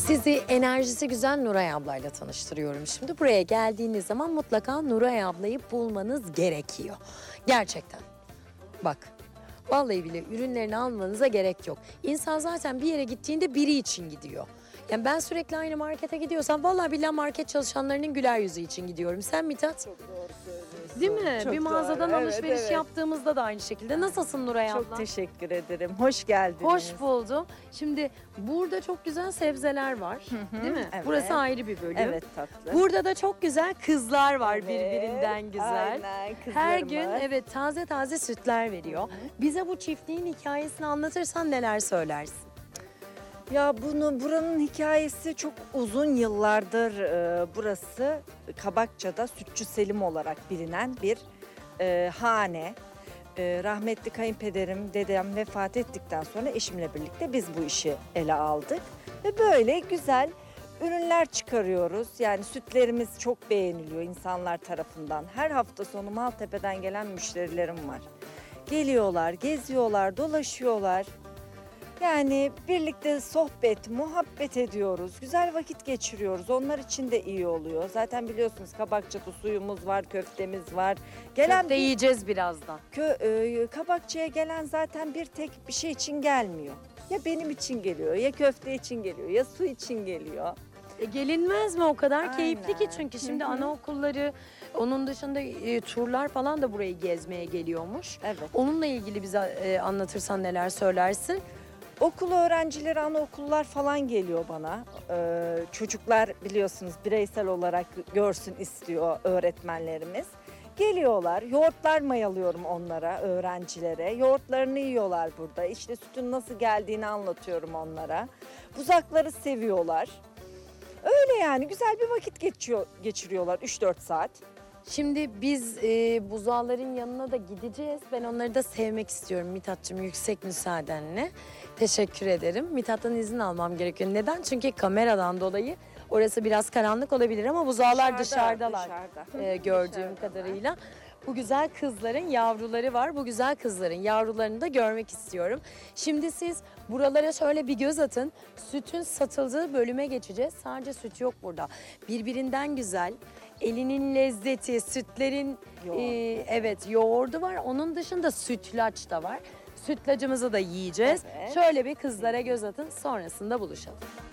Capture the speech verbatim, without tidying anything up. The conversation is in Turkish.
Sizi enerjisi güzel Nuray ablayla tanıştırıyorum şimdi. Buraya geldiğiniz zaman mutlaka Nuray ablayı bulmanız gerekiyor. Gerçekten. Bak. Vallahi bile ürünlerini almanıza gerek yok. İnsan zaten bir yere gittiğinde biri için gidiyor. Yani ben sürekli aynı markete gidiyorsam vallahi billahi market çalışanlarının güler yüzü için gidiyorum. Sen Mithat? Çok doğru söylüyorsun. Değil mi? Çok bir mağazadan doğru. alışveriş Evet, evet. yaptığımızda da aynı şekilde. Nasılsın Nuray abla? Çok teşekkür ederim. Hoş geldiniz. Hoş buldum. Şimdi burada çok güzel sebzeler var. Hı hı, Değil mi? evet. Burası ayrı bir bölüm. Evet tatlım. Burada da çok güzel kızlar var Evet, birbirinden güzel. Aynen, Her kızlarımız. gün evet taze taze sütler veriyor. Bize bu çiftliğin hikayesini anlatırsan neler söylersin? Ya bunu buranın hikayesi çok uzun yıllardır e, burası Kabakça'da Sütçü Selim olarak bilinen bir e, hane. E, rahmetli kayınpederim, dedem vefat ettikten sonra eşimle birlikte biz bu işi ele aldık. Ve böyle güzel ürünler çıkarıyoruz. Yani sütlerimiz çok beğeniliyor insanlar tarafından. Her hafta sonu Maltepe'den gelen müşterilerim var. Geliyorlar, geziyorlar, dolaşıyorlar. Yani birlikte sohbet, muhabbet ediyoruz. Güzel vakit geçiriyoruz. Onlar için de iyi oluyor. Zaten biliyorsunuz Kabakça'da suyumuz var, köftemiz var. Gelen Köfte yiyeceğiz birazdan. kö, e, Kabakça'ya gelen zaten bir tek bir şey için gelmiyor. Ya benim için geliyor, ya köfte için geliyor, ya su için geliyor. E, gelinmez mi? O kadar Aynen. keyifli ki çünkü şimdi Hı hı. anaokulları, onun dışında e, turlar falan da burayı gezmeye geliyormuş. Evet. Onunla ilgili bize e, anlatırsan neler söylersin? Okul öğrencileri, anaokullar falan geliyor bana. Ee, çocuklar biliyorsunuz bireysel olarak görsün istiyor öğretmenlerimiz. Geliyorlar, yoğurtlar mayalıyorum onlara, öğrencilere. Yoğurtlarını yiyorlar burada. İşte sütün nasıl geldiğini anlatıyorum onlara. Buzakları seviyorlar. Öyle yani güzel bir vakit geçiyor, geçiriyorlar üç dört saat. Şimdi biz e, buzağların yanına da gideceğiz. Ben onları da sevmek istiyorum Mithat'cığım yüksek müsaadenle. Teşekkür ederim. Mithat'tan izin almam gerekiyor. Neden? Çünkü kameradan dolayı orası biraz karanlık olabilir ama buzağlar Dışarıda, dışarıdalar. dışarıda. e, gördüğüm Dışarıdalar. kadarıyla. Bu güzel kızların yavruları var. Bu güzel kızların yavrularını da görmek istiyorum. Şimdi siz buralara şöyle bir göz atın. Sütün satıldığı bölüme geçeceğiz. Sadece süt yok burada. Birbirinden güzel, elinin lezzeti, sütlerin Yoğurt. e, evet yoğurdu var. Onun dışında sütlaç da var. Sütlacımızı da yiyeceğiz. Evet. Şöyle bir kızlara göz atın. Sonrasında buluşalım.